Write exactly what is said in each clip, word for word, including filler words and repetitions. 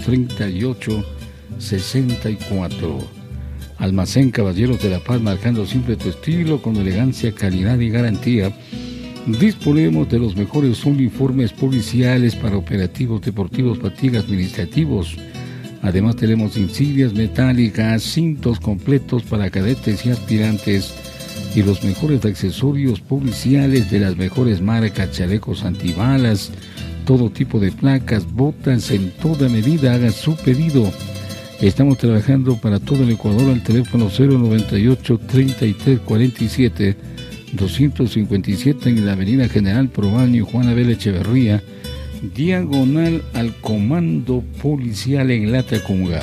treinta y ocho sesenta y cuatro. Almacén Caballeros de la Paz, marcando siempre tu estilo con elegancia, calidad y garantía. Disponemos de los mejores uniformes policiales para operativos deportivos, fatigas administrativos. Además tenemos insignias metálicas, cintos completos para cadetes y aspirantes y los mejores accesorios policiales de las mejores marcas, chalecos antibalas, todo tipo de placas, botas en toda medida. Haga su pedido. Estamos trabajando para todo el Ecuador al teléfono cero noventa y ocho, treinta y tres cuarenta y siete, doscientos cincuenta y siete en la avenida General Proaño y Juan Abel Echeverría, diagonal al Comando Policial en Latacunga.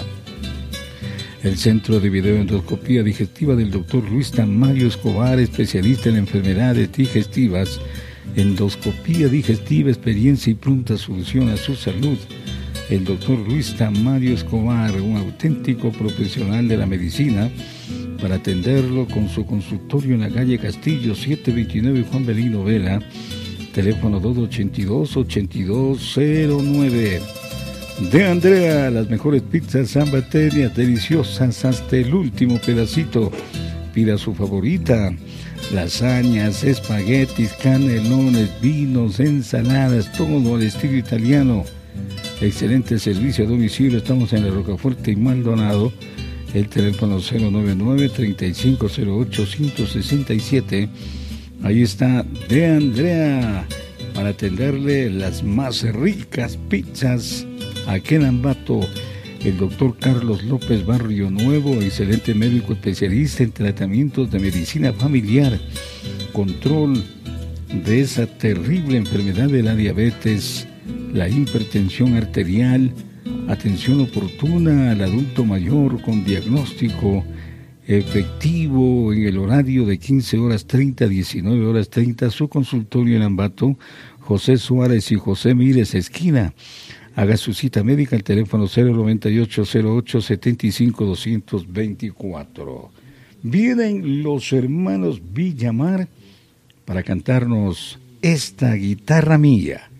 El Centro de Videoendoscopía Digestiva del doctor Luis Tamayo Escobar, especialista en enfermedades digestivas, endoscopía digestiva, experiencia y pronta solución a su salud. El doctor Luis Tamayo Escobar, un auténtico profesional de la medicina, para atenderlo con su consultorio en la calle Castillo, setecientos veintinueve Juan Belino Vela, teléfono dos ochenta y dos, ochenta y dos cero nueve. De Andrea, las mejores pizzas zambateñas, deliciosas hasta el último pedacito. Pida su favorita: lasañas, espaguetis, canelones, vinos, ensaladas, todo al estilo italiano. Excelente servicio a domicilio. Estamos en la Rocafuerte y Maldonado. El teléfono cero noventa y nueve, treinta y cinco cero ocho, ciento sesenta y siete. Ahí está De Andrea para atenderle las más ricas pizzas aquí en Ambato. El doctor Carlos López Barrio Nuevo, excelente médico especialista en tratamientos de medicina familiar, control de esa terrible enfermedad de la diabetes, la hipertensión arterial, atención oportuna al adulto mayor con diagnóstico efectivo en el horario de quince horas treinta a diecinueve horas treinta, su consultorio en Ambato, José Suárez y José Mírez esquina. Haga su cita médica al teléfono cero noventa y ocho, cero ocho, setenta y cinco, doscientos veinticuatro. Vienen los hermanos Villamar para cantarnos Esta Guitarra Mía.